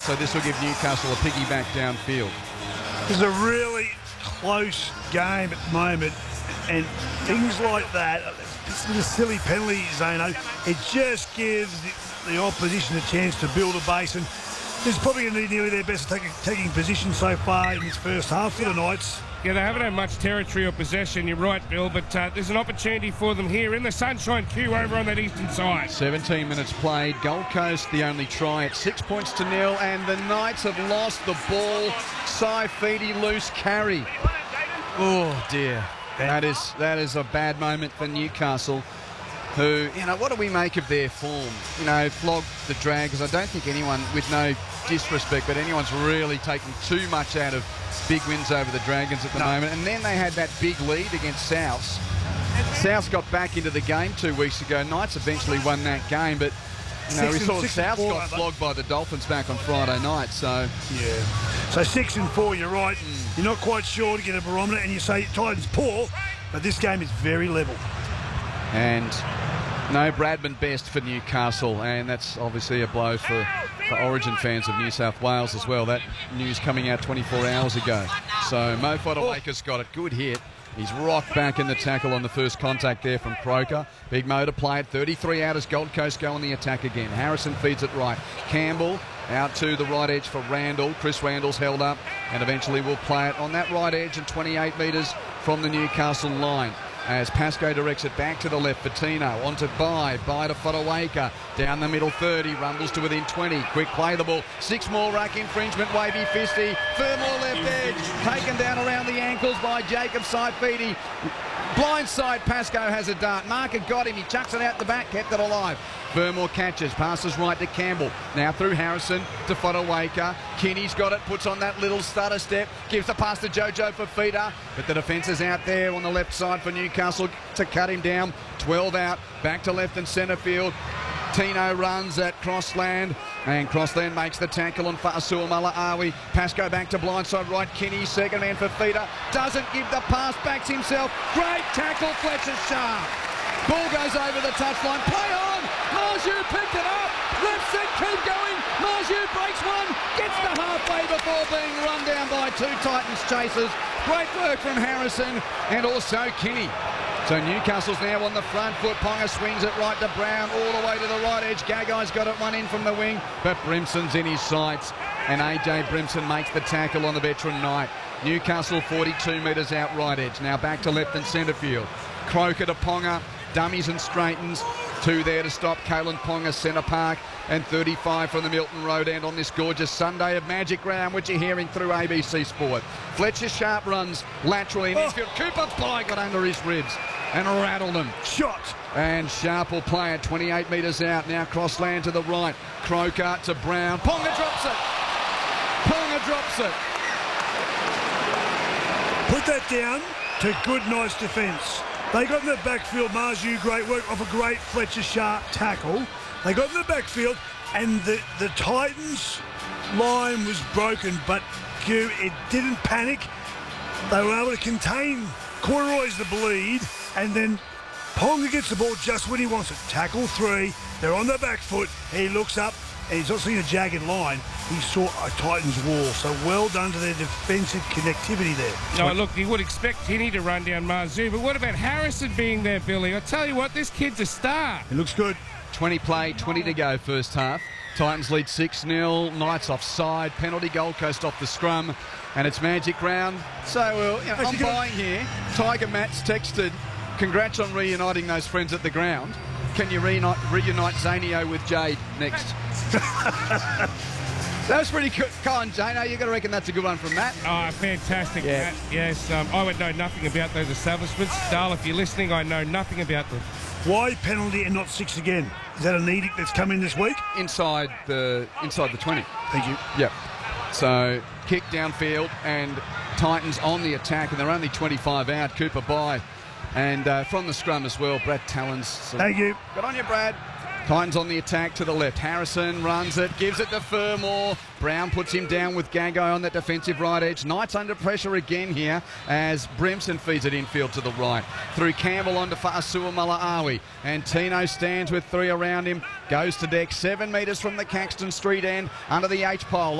so this will give Newcastle a piggyback downfield. This is a really close game at the moment, and things like that, this is a silly penalty, Zano. It just gives the opposition a chance to build a base, and this is probably going to be nearly their best taking position so far in this first half for the Knights. Yeah, they haven't had much territory or possession, you're right, Bill, but there's an opportunity for them here in the Sunshine Q over on that eastern side. 17 minutes played. Gold Coast the only try at 6 points to 0, and the Knights have lost the ball. Saifiti loose carry. Oh dear, that is a bad moment for Newcastle, who, you know, what do we make of their form? You know, flogged the Dragons. I don't think anyone, with no disrespect, but anyone's really taken too much out of big wins over the Dragons at the moment. And then they had that big lead against Souths. Souths got back into the game 2 weeks ago. Knights eventually won that game, but you know, we saw Souths got flogged by the Dolphins back on Friday night. So yeah, so 6-4. You're right. You're not quite sure to get a barometer, and you say Titans poor, but this game is very level. And no Bradman best for Newcastle, and that's obviously a blow for Origin fans of New South Wales as well. That news coming out 24 hours ago. So Mo Fodawaker's got it. Good hit. He's rocked back in the tackle on the first contact there from Croker. Big Mo to play it. 33 out as Gold Coast go on the attack again. Harrison feeds it right. Campbell out to the right edge for Randall. Chris Randall's held up and eventually will play it on that right edge and 28 metres from the Newcastle line. As Pascoe directs it back to the left for Tino. On to Bye to Fodawaker. Down the middle 30. Rumbles to within 20. Quick play the ball. 6 more ruck infringement. Wavy Fisty. Fermor left edge. Taken down around the ankles by Jacob Saifiti. Blindside Pascoe has a dart. Marker got him. He chucks it out the back. Kept it alive. Fermor catches. Passes right to Campbell. Now through Harrison to Fodawaker. Kinney's got it. Puts on that little stutter step. Gives the pass to Jojo Fifita. But the defence is out there on the left side for Newcastle to cut him down. 12 out. Back to left and centre field. Tino runs at Crossland, and Crossland makes the tackle on Fa'asua Mala'awi. Pascoe back to blindside right. Kinney, second man for Fifita. Doesn't give the pass, backs himself. Great tackle, Fletcher Sharp. Ball goes over the touchline. Play on! Marju picked it up. Left set, keep going. Marju breaks one. Gets to halfway before being run down by 2 Titans chasers. Great work from Harrison and also Kinney. So Newcastle's now on the front foot. Ponga swings it right to Brown, all the way to the right edge. Gagai's got it one in from the wing, but Brimson's in his sights. And AJ Brimson makes the tackle on the veteran Knight. Newcastle 42 metres out right edge. Now back to left and centre field. Croker to Ponga. Dummies and straightens. 2 there to stop Kalen Ponga, centre park, and 35 from the Milton Road end on this gorgeous Sunday of Magic Round, which you're hearing through ABC Sport. Fletcher Sharp runs laterally in infield. Cooper Pye got under his ribs and rattled him. Shot. And Sharp will play it 28 metres out. Now Crossland to the right. Croker to Brown. Ponga drops it. Ponga drops it. Put that down to good, nice defence. They got in the backfield. Marju, great work off a great Fletcher Sharp tackle. They got in the backfield, and the Titans line was broken, but it didn't panic. They were able to contain Corduroy's the bleed, and then Ponga gets the ball just when he wants it. Tackle 3. They're on the back foot. He looks up, and he's not seeing a jagged line. He saw a Titans wall. So well done to their defensive connectivity there. No, look, you would expect Kinney to run down Marzu, but what about Harrison being there, Billy? I tell you what, this kid's a star. It looks good. 20 play, 20 to go first half. Titans lead 6-0. Knights offside. Penalty, Gold Coast off the scrum. And it's Magic Round. So, I'm buying here. Tiger Matt's texted, congrats on reuniting those friends at the ground. Can you reunite Zanio with Jade next? That was pretty good. Come on, Jano, you've got to reckon that's a good one from Matt. Oh, fantastic, yeah. Matt. Yes, I would know nothing about those establishments. Dale, if you're listening, I know nothing about them. Why penalty and not 6 again? Is that an edict that's come in this week? Inside the 20. Thank you. Yep. So, kick downfield and Titans on the attack, and they're only 25 out. Cooper Bye. And from the scrum as well, Brad Tallons. Thank you. Good on you, Brad. Titans on the attack to the left. Harrison runs it, gives it to Fermor. Brown puts him down with Gagai on that defensive right edge. Knights under pressure again here as Brimson feeds it infield to the right. Through Campbell onto Fa'asua Mala'awi. And Tino stands with 3 around him. Goes to deck 7 metres from the Caxton Street end under the H-pole.